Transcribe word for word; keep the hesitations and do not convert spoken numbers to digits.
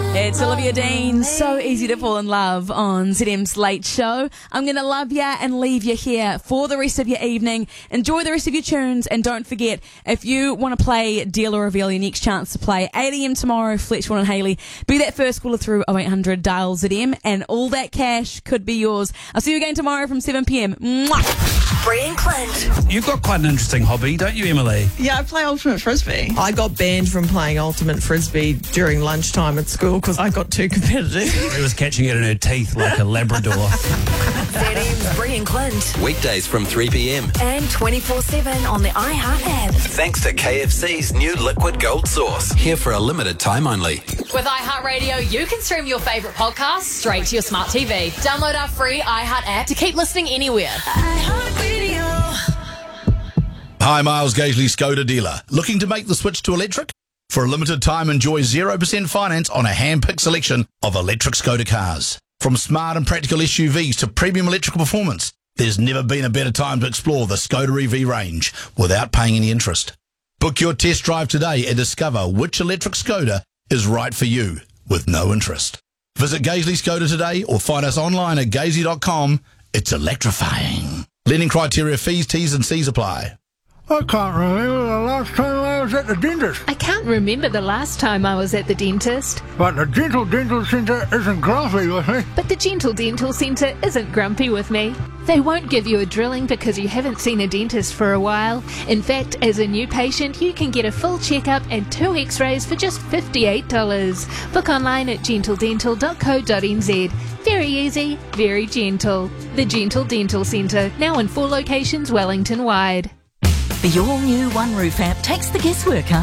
It's Olivia Dean. So easy to fall in love on Z M's Late Show. I'm going to love ya and leave you here for the rest of your evening. Enjoy the rest of your tunes, and don't forget, if you want to play Deal or Reveal, your next chance to play eight a.m. tomorrow, Fletchwood and Haley. Be that first caller through oh eight hundred dial Z M, and all that cash could be yours. I'll see you again tomorrow from seven p.m. Mwah! Bree and Clint. You've got quite an interesting hobby, don't you, Emily? Yeah, I play Ultimate Frisbee. I got banned from playing Ultimate Frisbee during lunchtime at school because I got too competitive. She was catching it in her teeth like a Labrador. Z M's Bree and Clint. Weekdays from three p.m. And twenty-four seven on the iHeart app. Thanks to K F C's new Liquid Gold Sauce. Here for a limited time only. With iHeartRadio, you can stream your favourite podcasts straight to your smart T V. Download our free iHeart app to keep listening anywhere. iHeartRadio. Hi, Miles Gaisley, Skoda dealer. Looking to make the switch to electric? For a limited time, enjoy zero percent finance on a hand-picked selection of electric Skoda cars. From smart and practical S U Vs to premium electrical performance, there's never been a better time to explore the Skoda E V range without paying any interest. Book your test drive today and discover which electric Skoda is right for you with no interest. Visit Gaisley Skoda today or find us online at gaisley dot com. It's electrifying. Lending criteria, fees, T's and C's apply. I can't remember the last time I was at the dentist. I can't remember the last time I was at the dentist. But the Gentle Dental Centre isn't grumpy with me. But the Gentle Dental Centre isn't grumpy with me. They won't give you a drilling because you haven't seen a dentist for a while. In fact, as a new patient, you can get a full checkup and two x-rays for just fifty-eight dollars. Book online at gentle dental dot co dot n z. Very easy, very gentle. The Gentle Dental Centre, now in four locations Wellington-wide. The all-new One Roof app takes the guesswork out